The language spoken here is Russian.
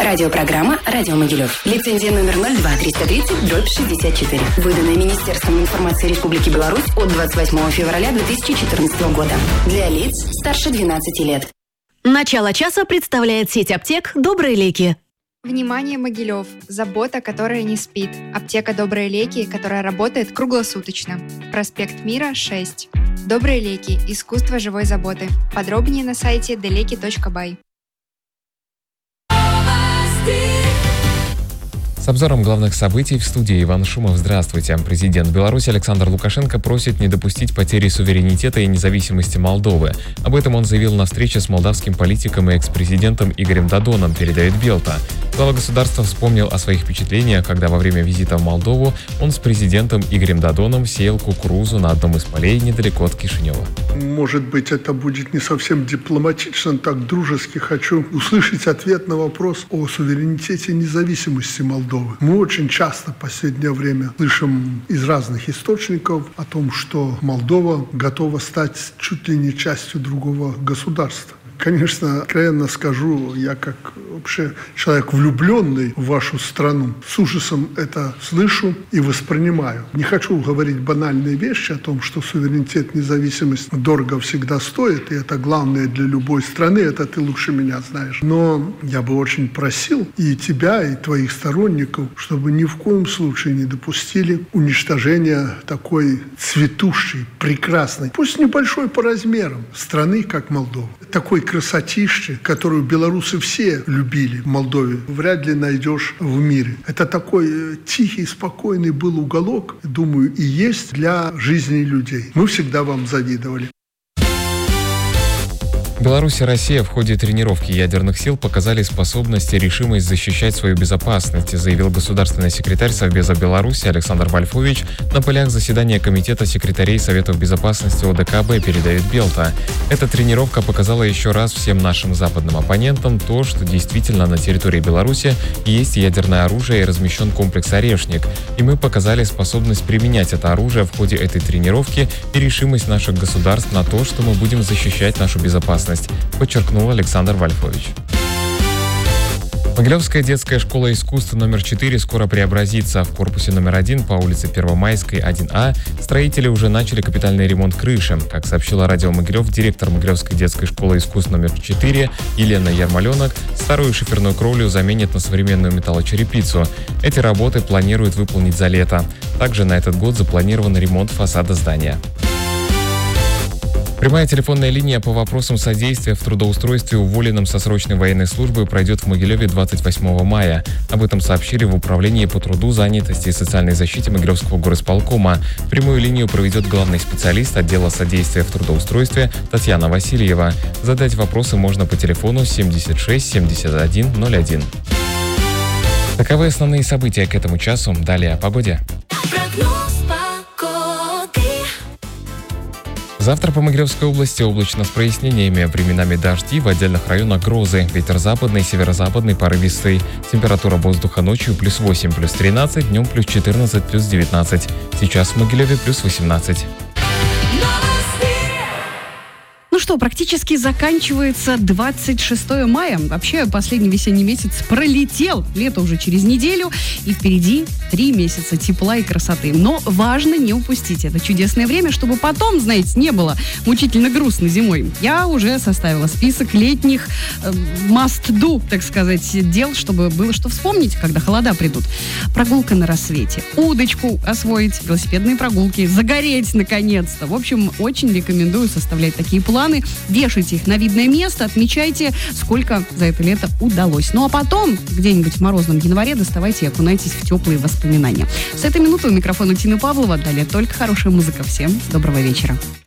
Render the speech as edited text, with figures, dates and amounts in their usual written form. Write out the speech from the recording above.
Радиопрограмма «Радио Могилев». Лицензия номер 02-330-64. Выданная Министерством информации Республики Беларусь от 28 февраля 2014 года. Для лиц старше 12 лет. Начало часа представляет сеть аптек «Добрые леки». Внимание, Могилев! Забота, которая не спит. Аптека «Добрые леки», которая работает круглосуточно. Проспект Мира, 6. «Добрые леки. Искусство живой заботы». Подробнее на сайте deleki.by. С обзором главных событий в студии Иван Шумов. Здравствуйте. Президент Беларуси Александр Лукашенко просит не допустить потери суверенитета и независимости Молдовы. Об этом он заявил на встрече с молдавским политиком и экс-президентом Игорем Додоном, передает Белта. Глава государства вспомнил о своих впечатлениях, когда во время визита в Молдову он с президентом Игорем Додоном сеял кукурузу на одном из полей недалеко от Кишинева. Может быть, это будет не совсем дипломатично, так дружески хочу услышать ответ на вопрос о суверенитете и независимости Молдовы. Мы очень часто в последнее время слышим из разных источников о том, что Молдова готова стать чуть ли не частью другого государства. Конечно, откровенно скажу, я как вообще человек, влюбленный в вашу страну, с ужасом это слышу и воспринимаю. Не хочу говорить банальные вещи о том, что суверенитет, независимость дорого всегда стоит, и это главное для любой страны, это ты лучше меня знаешь. Но я бы очень просил и тебя, и твоих сторонников, чтобы ни в коем случае не допустили уничтожения такой цветущей, прекрасной, пусть небольшой по размерам, страны, как Молдова. Такой красотищи, которую белорусы все любили в Молдове, вряд ли найдешь в мире. Это такой тихий, спокойный был уголок, думаю, и есть для жизни людей. Мы всегда вам завидовали. Беларусь и Россия в ходе тренировки ядерных сил показали способность и решимость защищать свою безопасность, заявил государственный секретарь Совбеза Беларуси Александр Вольфович на полях заседания Комитета секретарей Советов безопасности ОДКБ, передает Белта. Эта тренировка показала еще раз всем нашим западным оппонентам то, что действительно на территории Беларуси есть ядерное оружие и размещен комплекс «Орешник». И мы показали способность применять это оружие в ходе этой тренировки и решимость наших государств на то, что мы будем защищать нашу безопасность, подчеркнул Александр Вольфович. Могилевская детская школа искусств номер 4 скоро преобразится. В корпусе номер 1 по улице Первомайской, 1А, строители уже начали капитальный ремонт крыши. Как сообщила радио Могилев, директор Могилевской детской школы искусств номер 4 Елена Ярмоленок, старую шиферную кровлю заменит на современную металлочерепицу. Эти работы планируют выполнить за лето. Также на этот год запланирован ремонт фасада здания. Прямая телефонная линия по вопросам содействия в трудоустройстве уволенным со срочной военной службы пройдет в Могилеве 28 мая. Об этом сообщили в Управлении по труду, занятости и социальной защите Могилевского горисполкома. Прямую линию проведет главный специалист отдела содействия в трудоустройстве Татьяна Васильева. Задать вопросы можно по телефону 76 71 01. Таковы основные события к этому часу. Далее о погоде. Завтра по Могилевской области облачно с прояснениями, временами дожди, в отдельных районах грозы. Ветер западный, северо-западный, порывистый. Температура воздуха ночью плюс 8, плюс 13, днем плюс 14, плюс 19. Сейчас в Могилеве плюс 18. Ну что, практически заканчивается 26 мая. Вообще, последний весенний месяц пролетел. Лето уже через неделю. И впереди 3 месяца тепла и красоты. Но важно не упустить это чудесное время, чтобы потом, знаете, не было мучительно грустно зимой. Я уже составила список летних must-do, так сказать, дел, чтобы было что вспомнить, когда холода придут. Прогулка на рассвете, удочку освоить, велосипедные прогулки, загореть наконец-то. В общем, очень рекомендую составлять такие планы. Вешайте их на видное место, отмечайте, сколько за это лето удалось. Ну а потом, где-нибудь в морозном январе, доставайте и окунайтесь в теплые воспоминания. С этой минуты у микрофона Тина Павлова. Далее только хорошая музыка. Всем доброго вечера.